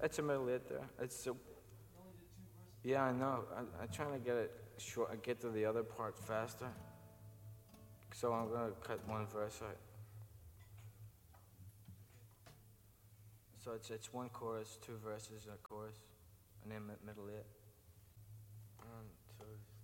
It's a middle eight there. It's a, yeah, I know. I'm trying to get it short. Get to the other part faster. So I'm gonna cut one verse out. So it's one chorus, two verses, and a chorus, and then middle eight. One, two.